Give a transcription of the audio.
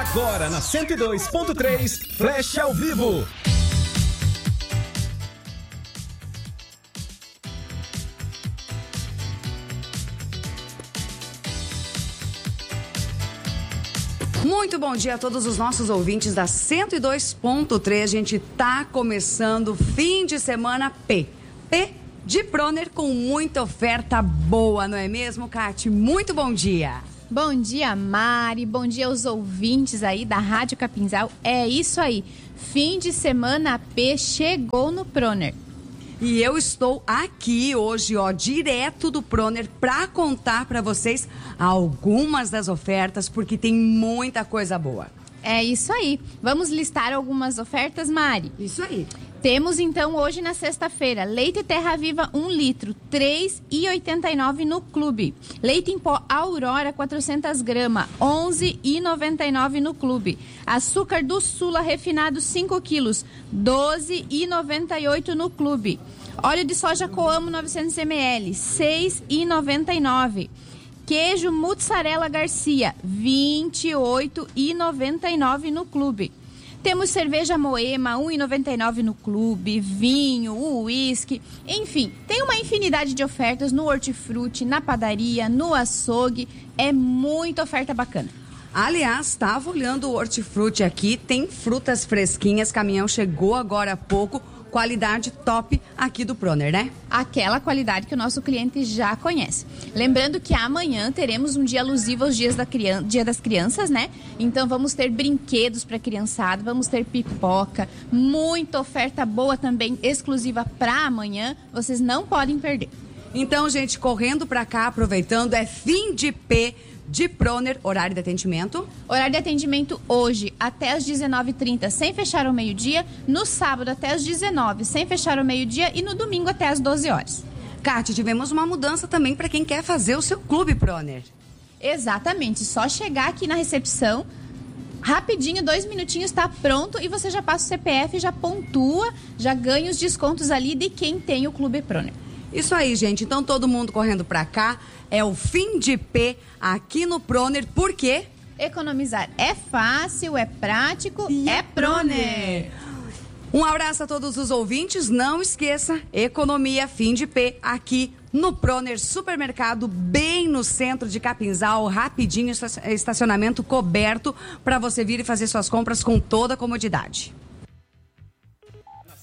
Agora na 102.3, Flash ao vivo. Muito bom dia a todos os nossos ouvintes da 102.3. A gente tá começando fim de semana P de Proner com muita oferta boa, não é mesmo, Cate? Muito bom dia. Bom dia, Mari. Bom dia aos ouvintes aí da Rádio Capinzal. É isso aí. Fim de semana P chegou no Proner. E eu estou aqui hoje, direto do Proner, para contar para vocês algumas das ofertas, porque tem muita coisa boa. É isso aí. Vamos listar algumas ofertas, Mari? Isso aí. Temos então hoje na sexta-feira, leite Terra Viva 1 litro, R$ 3,89 no clube. Leite em pó Aurora 400 gramas, R$ 11,99 no clube. Açúcar do Sula refinado 5 quilos, R$ 12,98 no clube. Óleo de soja Coamo 900 ml, R$ 6,99. Queijo Mussarela Garcia, R$ 28,99 no clube. Temos cerveja Moema, R$ 1,99 no clube, vinho, uísque, enfim, tem uma infinidade de ofertas no hortifruti, na padaria, no açougue, é muita oferta bacana. Aliás, estava olhando o hortifruti aqui, tem frutas fresquinhas, caminhão chegou agora há pouco, qualidade top aqui do Proner, né? Aquela qualidade que o nosso cliente já conhece. Lembrando que amanhã teremos um dia alusivo aos Dia das Crianças, né? Então vamos ter brinquedos para a criançada, vamos ter pipoca, muita oferta boa também, exclusiva para amanhã. Vocês não podem perder. Então, gente, correndo para cá, aproveitando, é fim de P de Proner, horário de atendimento? Horário de atendimento hoje até as 19h30, sem fechar ao meio-dia. No sábado até as 19h, sem fechar ao meio-dia. E no domingo até as 12 horas. Kátia, tivemos uma mudança também para quem quer fazer o seu clube Proner. Exatamente, só chegar aqui na recepção, rapidinho, 2 minutinhos, está pronto e você já passa o CPF, já pontua, já ganha os descontos ali de quem tem o clube Proner. Isso aí, gente. Então, todo mundo correndo pra cá. É o fim de P aqui no Proner. Por quê? Economizar é fácil, é prático, e é Proner. Um abraço a todos os ouvintes. Não esqueça, economia fim de P aqui no Proner Supermercado, bem no centro de Capinzal. Rapidinho, estacionamento coberto para você vir e fazer suas compras com toda a comodidade.